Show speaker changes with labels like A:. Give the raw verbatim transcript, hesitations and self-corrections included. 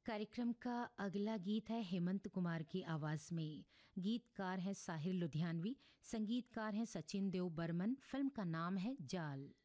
A: कार्यक्रम का अगला गीत है हेमंत कुमार की आवाज में। गीतकार हैं साहिर लुधियानवी, संगीतकार हैं सचिन देव बर्मन। फिल्म का नाम है जाल।